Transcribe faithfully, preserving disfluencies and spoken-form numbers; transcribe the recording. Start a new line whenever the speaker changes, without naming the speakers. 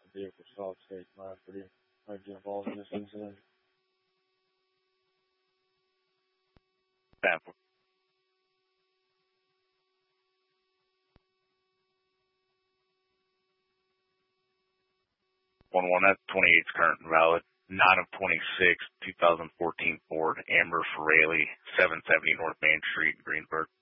vehicle solid state property. I get involved in this incident.
Sample. One one, that's twenty-eight's current and valid. nine of twenty-six, two thousand fourteen Ford Amber Ferrari, seven seventy North Main Street, Greensburg.